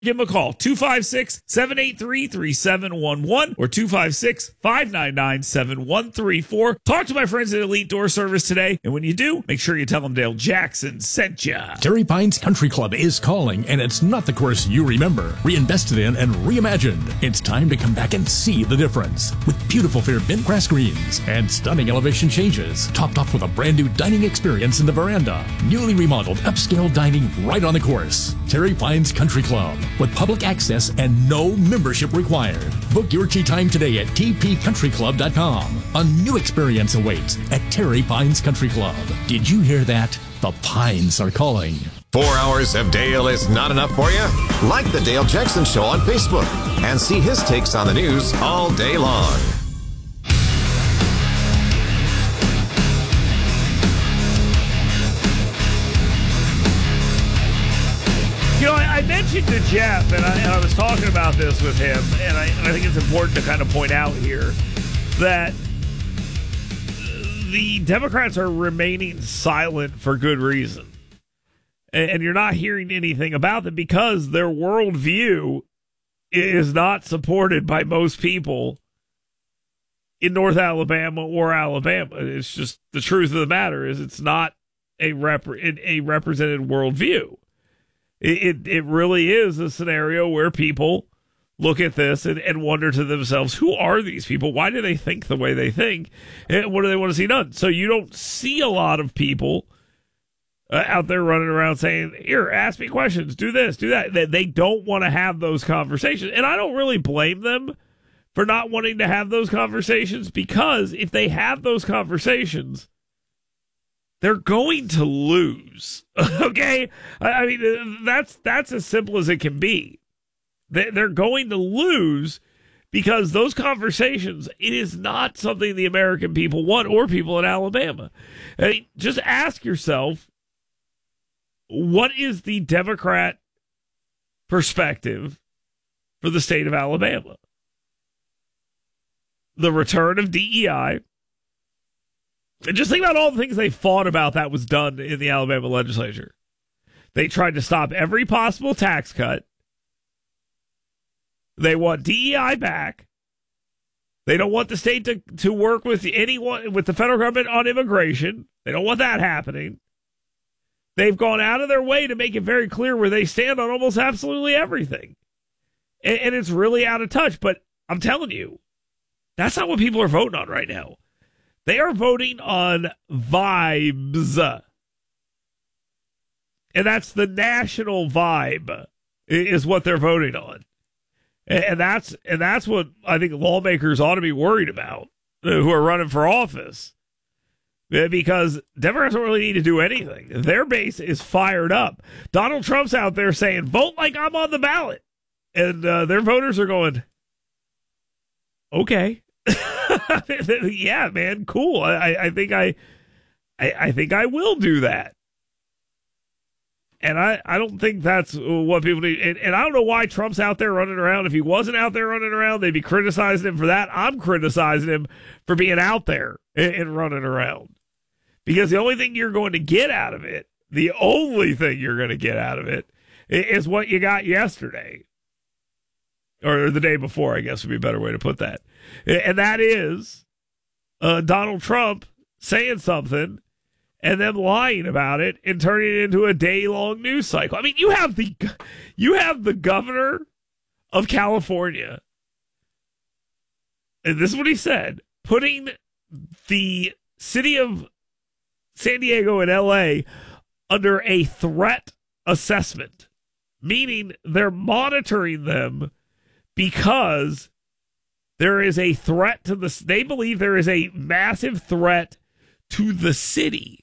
Give them a call, 256-783-3711 or 256-599-7134. Talk to my friends at Elite Door Service today, and when you do, make sure you tell them Dale Jackson sent you. Terry Pines Country Club is calling, and it's not the course you remember. Reinvested in and reimagined. It's time to come back and see the difference. With beautiful fair bent grass greens and stunning elevation changes, topped off with a brand new dining experience in the veranda. Newly remodeled upscale dining right on the course. Terry Pines Country Club, with public access and no membership required. Book your tea time today at tpcountryclub.com. A new experience awaits at Terry Pines Country Club. Did you hear that? The Pines are calling. 4 hours of Dale is not enough for you? Like the Dale Jackson Show on Facebook and see his takes on the news all day long. You know, I mentioned to Jeff, and I was talking about this with him, and I think it's important to kind of point out here that the Democrats are remaining silent for good reason. And you're not hearing anything about them because their worldview is not supported by most people in North Alabama or Alabama. It's just the truth of the matter is it's not a represented worldview. It really is a scenario where people look at this and wonder to themselves, who are these people? Why do they think the way they think? And what do they want to see done? So you don't see a lot of people out there running around saying, here, ask me questions, do this, do that. They don't want to have those conversations. And I don't really blame them for not wanting to have those conversations, because if they have those conversations, they're going to lose. Okay? I mean, that's as simple as it can be. They're going to lose because those conversations, it is not something the American people want, or people in Alabama. I mean, just ask yourself, what is the Democrat perspective for the state of Alabama? The return of DEI. And just think about all the things they fought about that was done in the Alabama legislature. They tried to stop every possible tax cut. They want DEI back. They don't want the state to work with anyone, with the federal government on immigration. They don't want that happening. They've gone out of their way to make it very clear where they stand on almost absolutely everything. And it's really out of touch. But I'm telling you, that's not what people are voting on right now. They are voting on vibes. And that's the national vibe is what they're voting on. And that's what I think lawmakers ought to be worried about who are running for office. Because Democrats don't really need to do anything. Their base is fired up. Donald Trump's out there saying, vote like I'm on the ballot. And their voters are going, okay. Yeah, man, cool. I think I will do that. And I don't think that's what people need. And I don't know why Trump's out there running around. If he wasn't out there running around, they'd be criticizing him for that. I'm criticizing him for being out there and running around. Because the only thing you're going to get out of it, is what you got yesterday. Or the day before, I guess would be a better way to put that. And that is Donald Trump saying something and them lying about it and turning it into a day-long news cycle. I mean, you have the governor of California, and this is what he said, putting the city of San Diego and L.A. under a threat assessment, meaning they're monitoring them because there is a threat to they believe there is a massive threat to the city.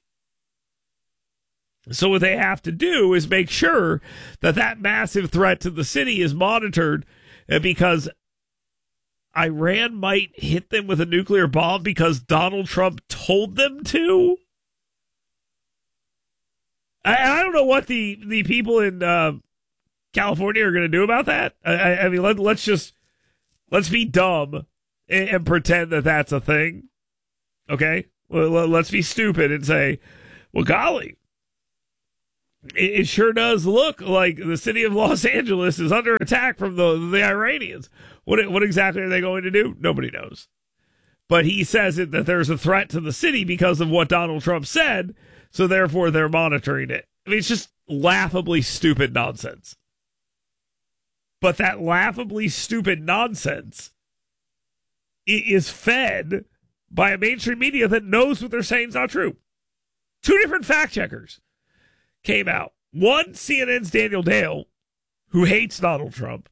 So what they have to do is make sure that massive threat to the city is monitored, because Iran might hit them with a nuclear bomb because Donald Trump told them to. I don't know what the people in California are going to do about that. I mean, let's be dumb and pretend that that's a thing. Okay? Let's be stupid and say, well, golly, it sure does look like the city of Los Angeles is under attack from the Iranians. What exactly are they going to do? Nobody knows. But he says that there's a threat to the city because of what Donald Trump said, so therefore they're monitoring it. I mean, it's just laughably stupid nonsense. But that laughably stupid nonsense is fed by a mainstream media that knows what they're saying is not true. Two different fact checkers came out. One, CNN's Daniel Dale, who hates Donald Trump.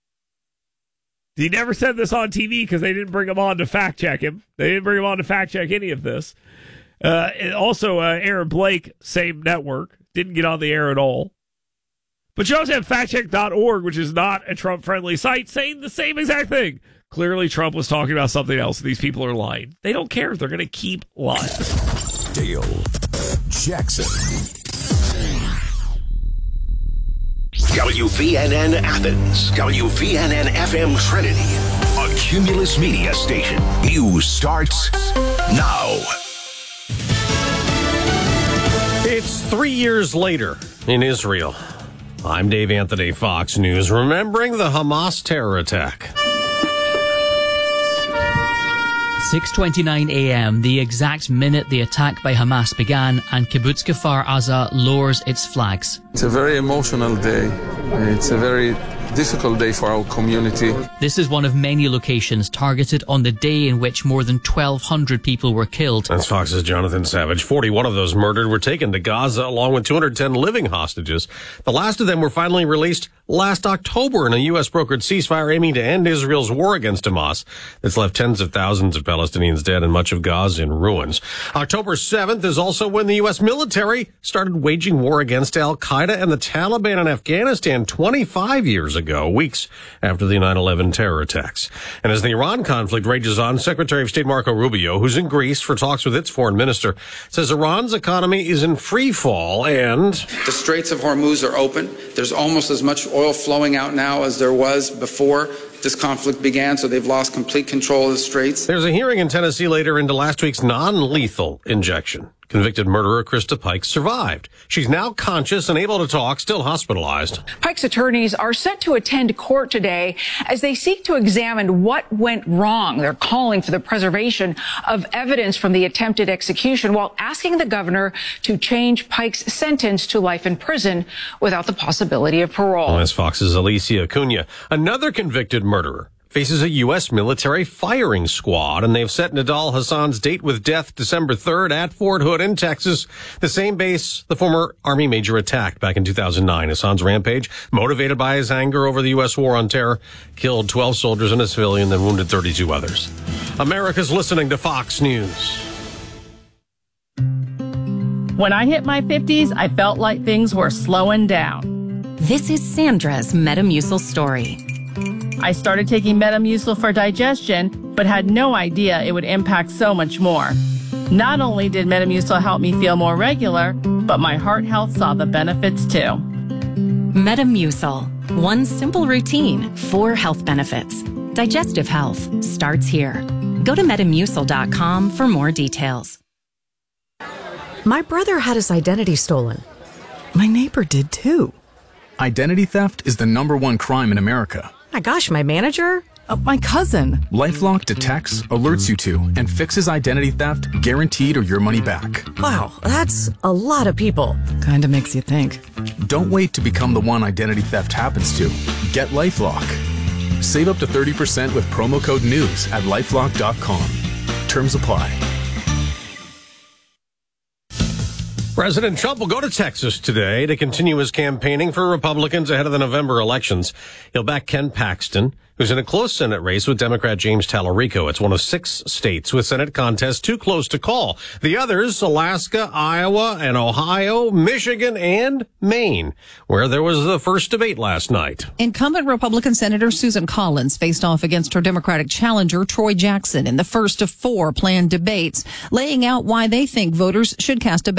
He never said this on TV because they didn't bring him on to fact check him. They didn't bring him on to fact check any of this. And also, Aaron Blake, same network, didn't get on the air at all. But you also have factcheck.org, which is not a Trump-friendly site, saying the same exact thing. Clearly, Trump was talking about something else. These people are lying. They don't care. They're going to keep lying. Dale Jackson. WVNN Athens, WVNN FM Trinity, a Cumulus Media station. News starts now. It's 3 years later in Israel. I'm Dave Anthony, Fox News, remembering the Hamas terror attack. 6:29 a.m., the exact minute the attack by Hamas began, and Kibbutz Kfar Aza lowers its flags. It's a very emotional day. It's a very difficult day for our community. This is one of many locations targeted on the day in which more than 1,200 people were killed. That's Fox's Jonathan Savage. 41 of those murdered were taken to Gaza, along with 210 living hostages. The last of them were finally released last October in a U.S.-brokered ceasefire aiming to end Israel's war against Hamas that's left tens of thousands of Palestinians dead and much of Gaza in ruins. October 7th is also when the U.S. military started waging war against al-Qaeda and the Taliban in Afghanistan 25 years ago, weeks after the 9/11 terror attacks. And as the Iran conflict rages on, Secretary of State Marco Rubio, who's in Greece for talks with its foreign minister, says Iran's economy is in free fall and the Straits of Hormuz are open. There's almost as much oil flowing out now as there was before this conflict began, so they've lost complete control of the Straits. There's a hearing in Tennessee later into last week's non-lethal injection. Convicted murderer Krista Pike survived. She's now conscious and able to talk, still hospitalized. Pike's attorneys are set to attend court today as they seek to examine what went wrong. They're calling for the preservation of evidence from the attempted execution while asking the governor to change Pike's sentence to life in prison without the possibility of parole. That's Fox's Alicia Acuna. Another convicted murderer faces a U.S. military firing squad, and they've set Nidal Hassan's date with death December 3rd at Fort Hood in Texas, the same base the former Army major attacked back in 2009. Hassan's rampage, motivated by his anger over the U.S. war on terror, killed 12 soldiers and a civilian, then wounded 32 others. America's listening to Fox News. When I hit my 50s, I felt like things were slowing down. This is Sandra's Metamucil story. I started taking Metamucil for digestion, but had no idea it would impact so much more. Not only did Metamucil help me feel more regular, but my heart health saw the benefits too. Metamucil. One simple routine, 4 health benefits. Digestive health starts here. Go to Metamucil.com for more details. My brother had his identity stolen. My neighbor did too. Identity theft is the #1 crime in America. My gosh, my manager? My cousin. LifeLock detects, alerts you to, and fixes identity theft, guaranteed or your money back. Wow, that's a lot of people. Kinda makes you think. Don't wait to become the one identity theft happens to. Get LifeLock. Save up to 30% with promo code NEWS at LifeLock.com. Terms apply. President Trump will go to Texas today to continue his campaigning for Republicans ahead of the November elections. He'll back Ken Paxton, who's in a close Senate race with Democrat James Tallarico. It's one of 6 states with Senate contests too close to call. The others, Alaska, Iowa, and Ohio, Michigan, and Maine, where there was the first debate last night. Incumbent Republican Senator Susan Collins faced off against her Democratic challenger Troy Jackson in the first of 4 planned debates, laying out why they think voters should cast a ballot for them.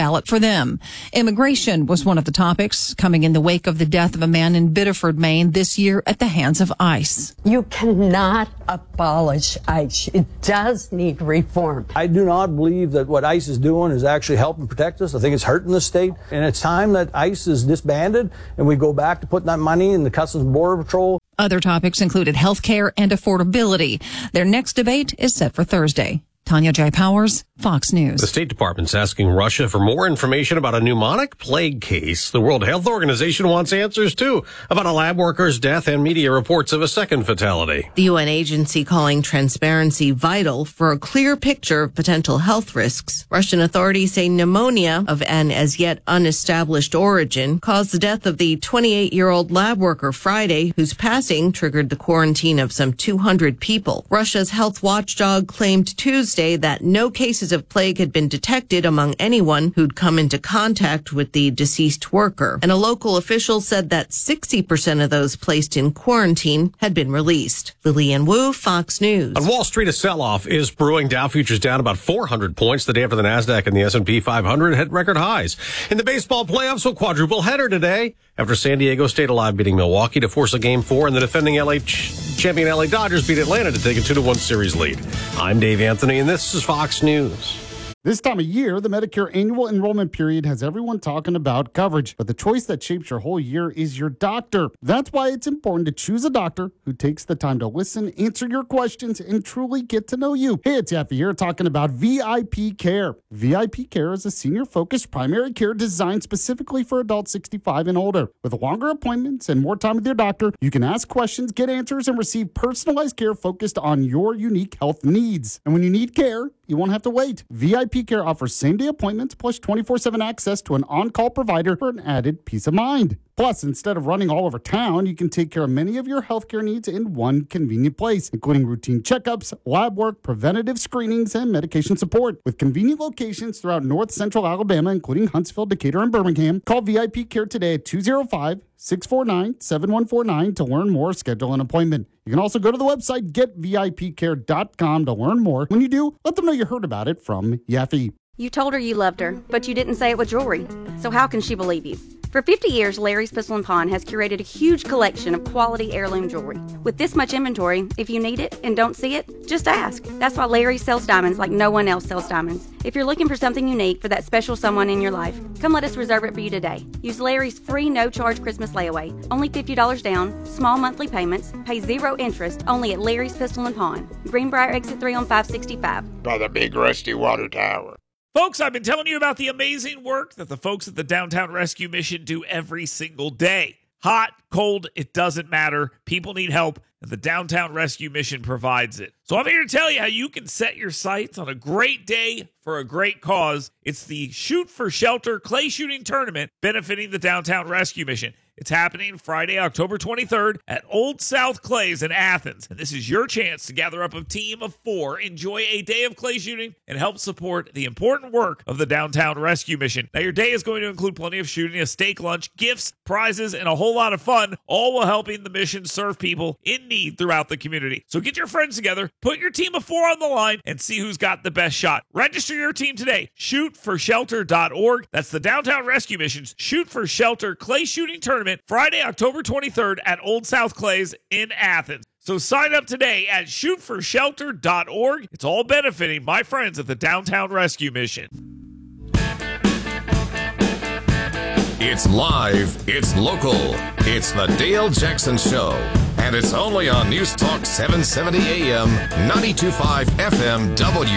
them. Immigration was one of the topics, coming in the wake of the death of a man in Biddeford, Maine this year at the hands of ICE. You cannot abolish ICE. It does need reform. I do not believe that what ICE is doing is actually helping protect us. I think it's hurting the state. And it's time that ICE is disbanded and we go back to putting that money in the Customs and Border Patrol. Other topics included health care and affordability. Their next debate is set for Thursday. Tanya J. Powers, Fox News. The State Department's asking Russia for more information about a pneumonic plague case. The World Health Organization wants answers, too, about a lab worker's death and media reports of a second fatality. The UN agency calling transparency vital for a clear picture of potential health risks. Russian authorities say pneumonia of an as yet unestablished origin caused the death of the 28-year-old lab worker Friday, whose passing triggered the quarantine of some 200 people. Russia's health watchdog claimed Tuesday that no cases of plague had been detected among anyone who'd come into contact with the deceased worker. And a local official said that 60% of those placed in quarantine had been released. Lillian Wu, Fox News. On Wall Street, a sell-off is brewing. Dow futures down about 400 points the day after the NASDAQ and the S&P 500 hit record highs. In the baseball playoffs, a quadruple header today after San Diego stayed alive, beating Milwaukee to force a Game 4, and the defending champion LA Dodgers beat Atlanta to take a 2-1 series lead. I'm Dave Anthony, and this is Fox News. This time of year, the Medicare annual enrollment period has everyone talking about coverage, but the choice that shapes your whole year is your doctor. That's why it's important to choose a doctor who takes the time to listen, answer your questions, and truly get to know you. Hey, it's Yaffe here talking about VIP Care. VIP Care is a senior-focused primary care designed specifically for adults 65 and older. With longer appointments and more time with your doctor, you can ask questions, get answers, and receive personalized care focused on your unique health needs. And when you need care, you won't have to wait. VIP Care offers same-day appointments plus 24/7 access to an on-call provider for an added peace of mind. Plus, instead of running all over town, you can take care of many of your healthcare needs in one convenient place, including routine checkups, lab work, preventative screenings, and medication support. With convenient locations throughout North Central Alabama, including Huntsville, Decatur, and Birmingham, call VIP Care today at 205-649-7149 to learn more, schedule an appointment. You can also go to the website getvipcare.com to learn more. When you do, let them know you heard about it from Yaffe. You told her you loved her, but you didn't say it with jewelry. So how can she believe you? For 50 years, Larry's Pistol & Pawn has curated a huge collection of quality heirloom jewelry. With this much inventory, if you need it and don't see it, just ask. That's why Larry sells diamonds like no one else sells diamonds. If you're looking for something unique for that special someone in your life, come let us reserve it for you today. Use Larry's free no-charge Christmas layaway. Only $50 down, small monthly payments, pay 0 interest, only at Larry's Pistol & Pawn. Greenbrier Exit 3 on 565. By the big rusty water tower. Folks, I've been telling you about the amazing work that the folks at the Downtown Rescue Mission do every single day. Hot, cold, it doesn't matter. People need help, and the Downtown Rescue Mission provides it. So I'm here to tell you how you can set your sights on a great day for a great cause. It's the Shoot for Shelter clay shooting tournament benefiting the Downtown Rescue Mission. It's happening Friday, October 23rd at Old South Clays in Athens. And this is your chance to gather up a team of 4, enjoy a day of clay shooting, and help support the important work of the Downtown Rescue Mission. Now, your day is going to include plenty of shooting, a steak lunch, gifts, prizes, and a whole lot of fun, all while helping the mission serve people in need throughout the community. So get your friends together, put your team of 4 on the line, and see who's got the best shot. Register your team today. ShootForShelter.org. That's the Downtown Rescue Mission's Shoot for Shelter clay shooting tournament, Friday, October 23rd at Old South Clays in Athens. So sign up today at shootforshelter.org. It's all benefiting my friends at the Downtown Rescue Mission. It's live, it's local, it's the Dale Jackson Show, and it's only on News Talk 770 AM, 92.5 FM,